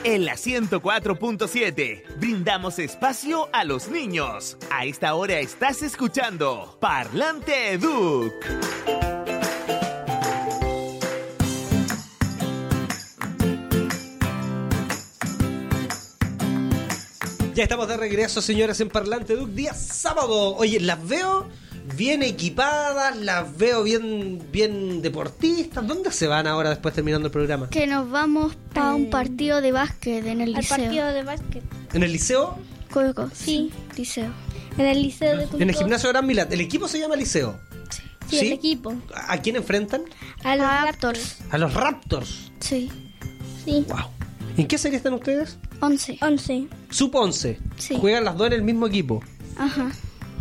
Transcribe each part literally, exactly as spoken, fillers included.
En la ciento cuatro punto siete, brindamos espacio a los niños. A esta hora estás escuchando Parlante Educ. Ya estamos de regreso, señoras, en Parlante Educ, día sábado. Oye, las veo bien equipadas, las veo bien bien deportistas. ¿Dónde se van ahora después terminando el programa? Que nos vamos para un partido de básquet en el Al liceo. partido de básquet. ¿En el liceo? Curicó, Sí. sí, liceo. En el liceo de Curicó. En el gimnasio Gran Milat. El equipo se llama Liceo. Sí, ¿Sí? el equipo. ¿A quién enfrentan? A los Raptors. A los Raptors. Sí, Sí. Wow. ¿En qué serie están ustedes? once. once. Sub once. Sí. Juegan las dos en el mismo equipo. Ajá,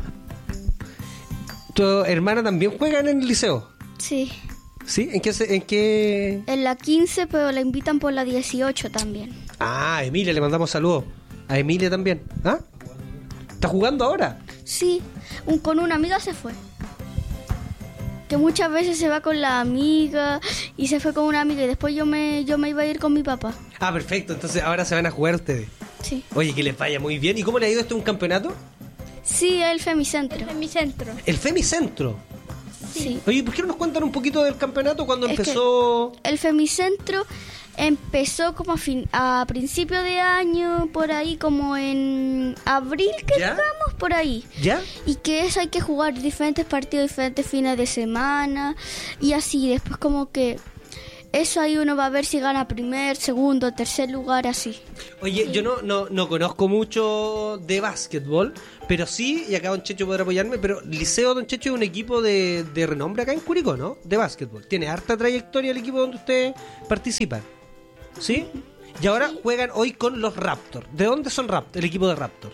¿Tu hermana también juega en el liceo? sí. ¿Sí? ¿En qué, se- en qué? En la quince, pero la invitan por la dieciocho también. Ah, Emilia, le mandamos saludos. A Emilia también. ¿Ah? ¿Está jugando ahora? Sí, un, con una amiga se fue. Que muchas veces se va con la amiga y se fue con una amiga y después yo me yo me iba a ir con mi papá. Ah, perfecto. Entonces ahora se van a jugar ustedes. Sí. Oye, que les vaya muy bien. ¿Y cómo le ha ido esto un campeonato? Sí, el Femicentro. En mi centro. El Femicentro. Sí. Oye, ¿por qué no nos cuentan un poquito del campeonato cuando Es que- empezó? El Femicentro empezó como a, fin, a principio de año, por ahí como en abril, que ¿Ya? digamos, por ahí. ¿Ya? Y que eso hay que jugar diferentes partidos, diferentes fines de semana y así. Después como que eso ahí uno va a ver si gana primer, segundo, tercer lugar, así. Oye, yo no, no, no conozco mucho de básquetbol, pero sí, y acá Don Checho podrá apoyarme, pero Liceo Don Checho es un equipo de, de renombre acá en Curicó, ¿no? De básquetbol. Tiene harta trayectoria el equipo donde usted participa. ¿Sí? Y ahora juegan hoy con los Raptors. ¿De dónde son Raptors? El equipo de Raptors.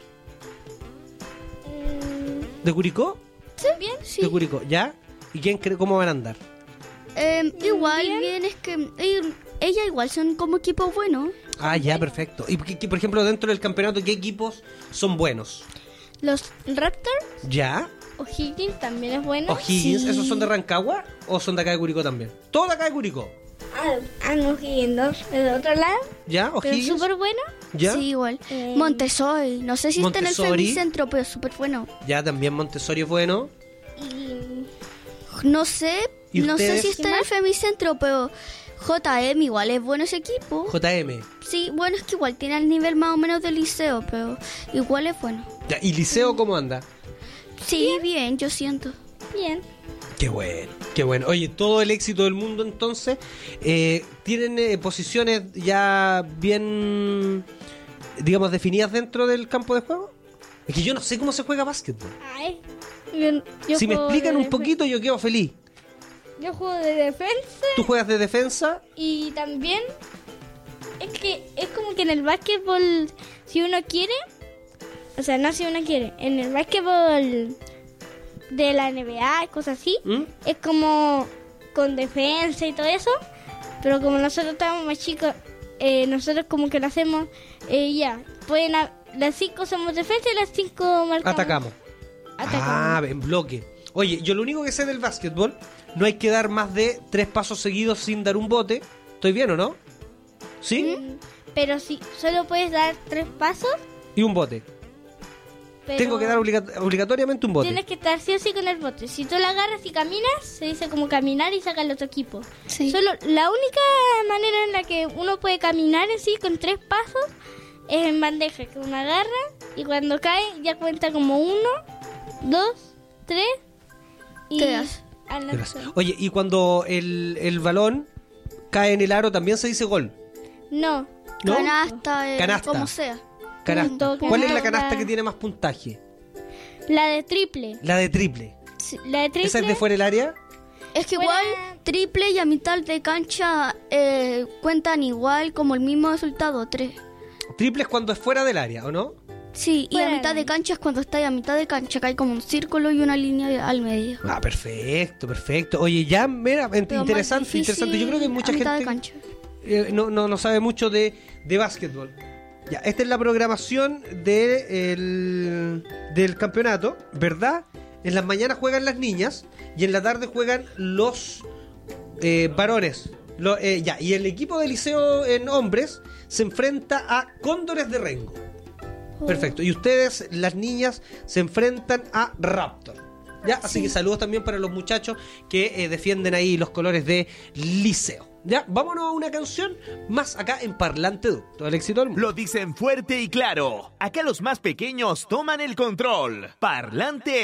¿De Curicó? ¿Sí? Bien, sí. De Curicó, ¿ya? ¿Y quién cree cómo van a andar? Eh, igual, bien. es que eh, ella igual son como equipos buenos. Ah, ya, perfecto. Y que- que, por ejemplo, dentro del campeonato, ¿qué equipos son buenos? Los Raptors. ¿Ya? O'Higgins también es bueno. O'Higgins, Sí. ¿esos son de Rancagua o son de acá de Curicó también? Todo de acá de Curicó. Ah, ah, no, O'Higgins dos. ¿De otro lado? ¿Ya? Pero ¿O'Higgins? súper bueno. ¿Ya? Sí, igual. Eh, Montessori, no sé si está en el Montessori. Femicentro, pero súper bueno. Ya, también Montessori es bueno. Y No sé, ¿Y no sé ustedes? si está en el Femicentro, pero J M igual es bueno ese equipo. J M. Sí, bueno, es que igual tiene el nivel más o menos del liceo, pero igual es bueno. Ya, ¿y Liceo cómo anda? Sí, bien, yo siento. bien. Qué bueno, qué bueno. Oye, todo el éxito del mundo entonces. Eh, ¿Tienen eh, posiciones ya bien, digamos, definidas dentro del campo de juego? Es que yo no sé cómo se juega básquetbol. Ay, yo, yo Si me juego explican de un defe- poquito, yo quedo feliz. Yo juego de defensa Tú juegas de defensa. y también es que es como que en el básquetbol, si uno quiere, o sea, no si uno quiere, en el básquetbol de la N B A y cosas así, ¿Mm? es como con defensa y todo eso, pero como nosotros estamos más chicos, eh, nosotros como que lo hacemos, eh, ya, pueden a- las cinco somos defensa y las cinco marcamos. Atacamos. Atacamos. Ah, en bloque. Oye, yo lo único que sé del básquetbol, no hay que dar más de tres pasos seguidos sin dar un bote. ¿Estoy bien o no? ¿Sí? Mm, Pero si solo puedes dar tres pasos, Y un bote. pero Tengo que dar obliga- obligatoriamente un bote. tienes que estar sí o sí con el bote. Si tú lo agarras y caminas, se dice como caminar y saca el otro equipo. Sí. Solo la única manera en la que uno puede caminar en sí con tres pasos es en bandeja, que uno agarra y cuando cae ya cuenta como uno, dos, tres y Quedas. al Gracias. otro. Oye, y cuando el, el balón cae en el aro, también se dice gol. No, ¿No? Canasta, eh, Canasta. como sea. Canasta. Punto, ¿Cuál es la canasta. canasta que tiene más puntaje? la de triple. La de triple. Sí. La de triple. ¿Esa es de fuera del área? Es que Fuera- igual triple y a mitad de cancha eh, cuentan igual como el mismo resultado, tres. Triple es cuando es fuera del área, ¿o no? Sí, y Fuera a de mitad la- de cancha es cuando está a mitad de cancha, que hay como un círculo y una línea al medio. Ah, perfecto, perfecto. Oye, ya, mira, ent- Pero más interesante, difícil interesante. Yo creo que hay mucha a mitad de gente cancha. eh, no, no, no sabe mucho de, de básquetbol. Ya, esta es la programación de el- del campeonato, ¿verdad? En las mañanas juegan las niñas y en la tarde juegan los eh, varones. Lo, eh, ya, y el equipo de Liceo en hombres se enfrenta a Cóndores de Rengo. Oh. Perfecto. Y ustedes, las niñas, se enfrentan a Raptor. ¿Ya? Así Sí. que saludos también para los muchachos que eh, defienden ahí los colores de Liceo. Ya, vámonos a una canción más acá en Parlante Edu. Todo el éxito del mundo. Lo dicen fuerte y claro. Acá los más pequeños toman el control. Parlante